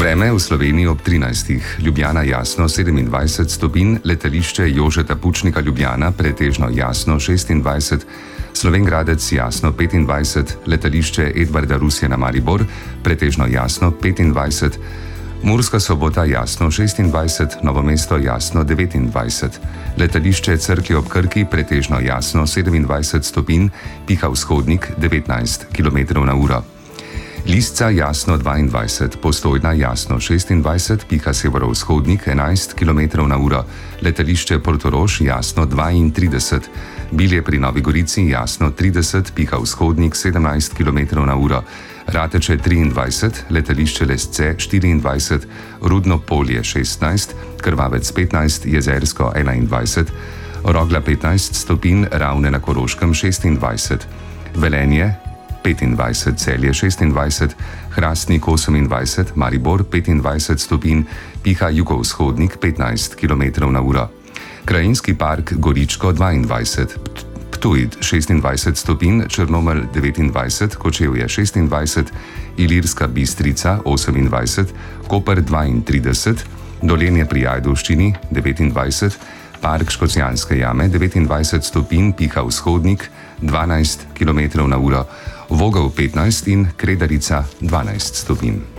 Vreme v Sloveniji ob 13. Ljubljana jasno 27 stopinj, letališče Jožeta Pučnika Ljubljana pretežno jasno 26, Slovenj Gradec jasno 25, letališče Edvarda Rusjana Maribor pretežno jasno 25, Murska Sobota jasno 26, Novo mesto jasno 29, letališče Cerklje ob Krki pretežno jasno 27 stopinj, piha vzhodnik 19 km/h. Lisca jasno 22, Postojna jasno 26, piha severovzhodnik 11 km/h, letališče Portorož jasno 32, Bilje pri Novi Gorici jasno 30, piha vzhodnik 17 km/h, Rateče 23, letališče Lesce 24, Rudno Polje 16, Krvavec 15, Jezersko 21, Rogla 15 stopinj, Ravne na Koroškem 26, Velenje 25, Celje 26, Hrastnik 28, Maribor 25 stopinj, piha jugovzhodnik 15 km/h. Krajinski park Goričko 22, Ptuj 26 stopinj, Črnomelj 29, Kočevje 26, Ilirska Bistrica 28, Koper 32, Dolenje pri Ajdovščini 29, Park Škocjanske jame 29 stopinj, piha vzhodnik 12 km/h, Vogel 15 in Kredarica 12 stopinj.